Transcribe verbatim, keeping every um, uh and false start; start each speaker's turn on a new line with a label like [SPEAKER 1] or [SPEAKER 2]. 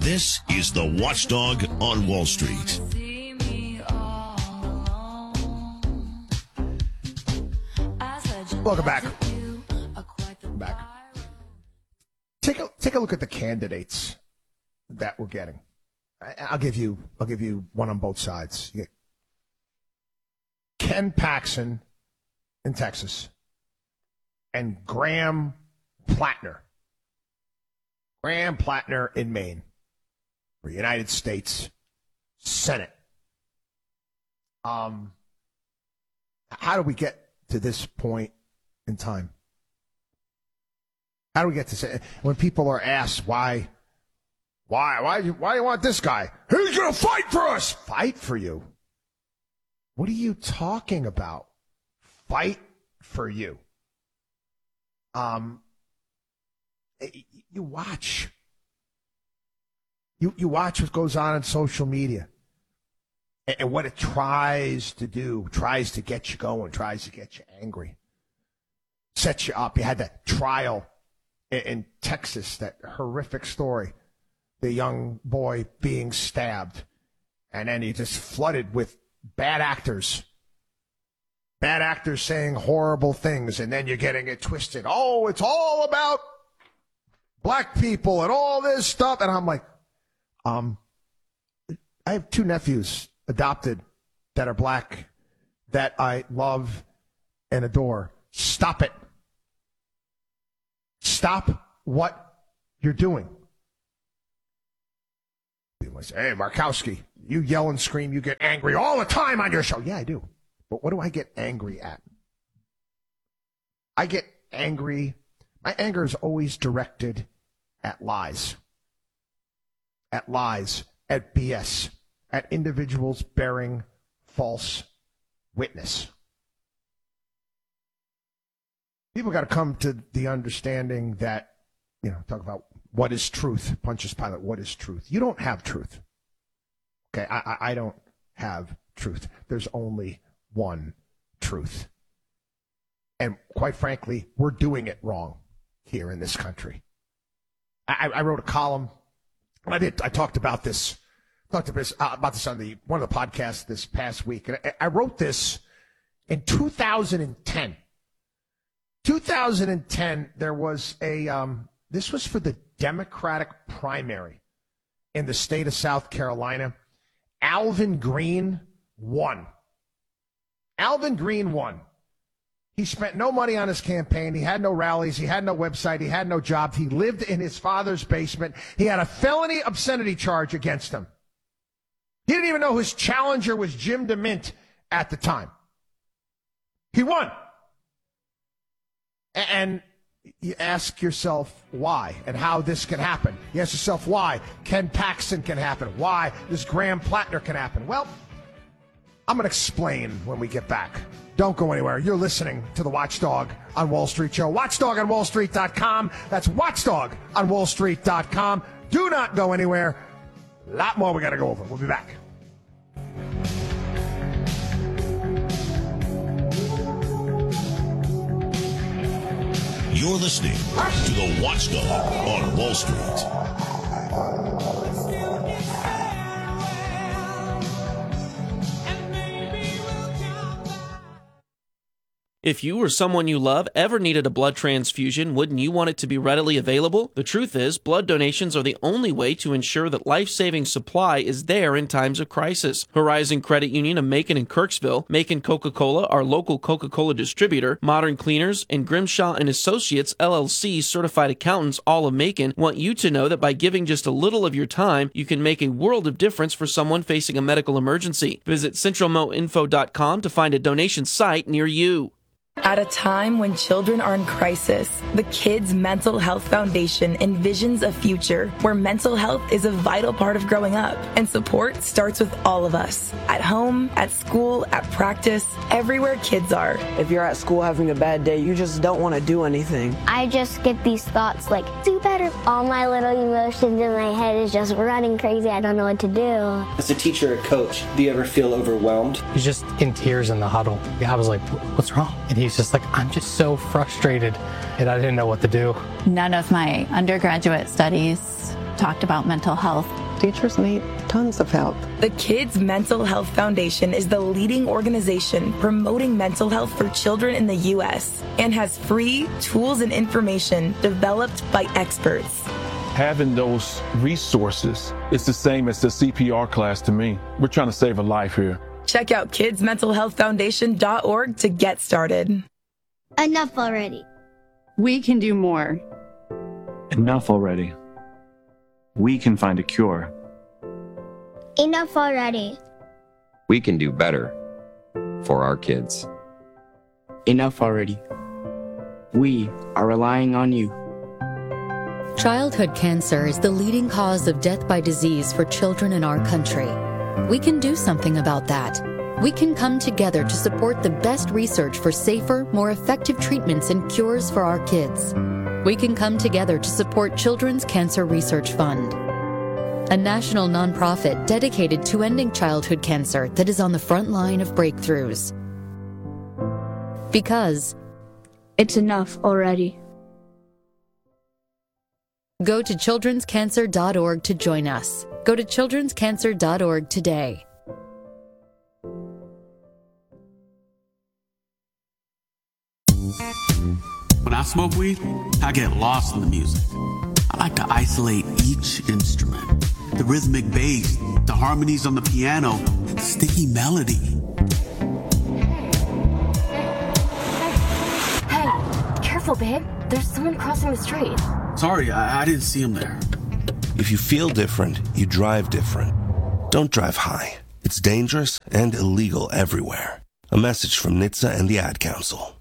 [SPEAKER 1] This is the Watchdog on Wall Street.
[SPEAKER 2] Welcome back. Back. Take a take a look at the candidates that we're getting. I, I'll give you I'll give you one on both sides. You get Ken Paxton in Texas and Graham Plattner. Graham Plattner in Maine for United States Senate. Um, how do we get to this point in time? How do we get to say when people are asked why, why, why, why do you want this guy? He's going to fight for us. Fight for you? What are you talking about? Fight for you? Um, you watch. You you watch what goes on in social media and, and what it tries to do, tries to get you going, tries to get you angry, sets you up. You had that trial in, in Texas, that horrific story, the young boy being stabbed, and then he just flooded with bad actors. Bad actors saying horrible things, and then you're getting it twisted. Oh, it's all about black people and all this stuff. And I'm like, um, I have two nephews adopted that are black that I love and adore. Stop it. Stop what you're doing. People say, hey, Markowski, you yell and scream, you get angry all the time on your show. Yeah, I do. But what do I get angry at? I get angry. My anger is always directed at lies. At lies, at B S, at individuals bearing false witness. People got to come to the understanding that, you know, talk about what is truth. Pontius Pilate, what is truth? You don't have truth. Okay, I, I, I don't have truth. There's only one truth. And quite frankly, we're doing it wrong here in this country. I, I wrote a column. I did. I talked about this. Talked about this, uh, about this on the one of the podcasts this past week. And I, I wrote this in two thousand ten. two thousand ten. There was a. Um, this was for the Democratic primary in the state of South Carolina. Alvin Green won. Alvin Green won. He spent no money on his campaign. He had no rallies. He had no website. He had no job. He lived in his father's basement. He had a felony obscenity charge against him. He didn't even know his challenger was Jim DeMint at the time. He won. And you ask yourself why and how this can happen. You ask yourself why Ken Paxton can happen. Why this Graham Plattner can happen. Well, I'm going to explain when we get back. Don't go anywhere. You're listening to the Watchdog on Wall Street show. watchdog on wall street dot com. That's watchdog on wall street dot com. Do not go anywhere. A lot more we got to go over. We'll be back.
[SPEAKER 1] You're listening to the Watchdog on Wall Street.
[SPEAKER 3] If you or someone you love ever needed a blood transfusion, wouldn't you want it to be readily available? The truth is, blood donations are the only way to ensure that life-saving supply is there in times of crisis. Horizon Credit Union of Macon and Kirksville, Macon Coca-Cola, our local Coca-Cola distributor, Modern Cleaners, and Grimshaw and Associates, L L C, certified accountants, all of Macon, want you to know that by giving just a little of your time, you can make a world of difference for someone facing a medical emergency. Visit central mo info dot com to find a donation site near you.
[SPEAKER 4] At a time when children are in crisis, the Kids Mental Health Foundation envisions a future where mental health is a vital part of growing up, and support starts with all of us. At home, at school, at practice, everywhere kids are.
[SPEAKER 5] If you're at school having a bad day, you just don't want to do anything.
[SPEAKER 6] I just get these thoughts like, do better. All my little emotions in my head is just running crazy. I don't know what to do.
[SPEAKER 7] As a teacher or coach, do you ever feel overwhelmed?
[SPEAKER 8] He's just in tears in the huddle. I was like, what's wrong? And he He's just like, I'm just so frustrated, and I didn't know what to do.
[SPEAKER 9] None of my undergraduate studies talked about mental health.
[SPEAKER 5] Teachers need tons of help.
[SPEAKER 4] The Kids Mental Health Foundation is the leading organization promoting mental health for children in the U S and has free tools and information developed by experts.
[SPEAKER 10] Having those resources is the same as the C P R class to me. We're trying to save a life here.
[SPEAKER 4] Check out kids mental health foundation dot org to get started.
[SPEAKER 6] Enough already.
[SPEAKER 9] We can do more.
[SPEAKER 11] Enough already. We can find a cure.
[SPEAKER 6] Enough already.
[SPEAKER 12] We can do better for our kids.
[SPEAKER 13] Enough already. We are relying on you.
[SPEAKER 14] Childhood cancer is the leading cause of death by disease for children in our country. We can do something about that. We can come together to support the best research for safer, more effective treatments and cures for our kids. We can come together to support Children's Cancer Research Fund, a national nonprofit dedicated to ending childhood cancer that is on the front line of breakthroughs. Because
[SPEAKER 6] it's enough already.
[SPEAKER 14] Go to children's cancer dot org to join us. Go to children's cancer dot org today.
[SPEAKER 15] When I smoke weed, I get lost in the music. I like to isolate each instrument. The rhythmic bass, the harmonies on the piano, the sticky melody.
[SPEAKER 16] Hey, careful, babe. There's someone crossing the street.
[SPEAKER 15] Sorry, I, I didn't see him there.
[SPEAKER 17] If you feel different, you drive different. Don't drive high. It's dangerous and illegal everywhere. A message from N H T S A and the Ad Council.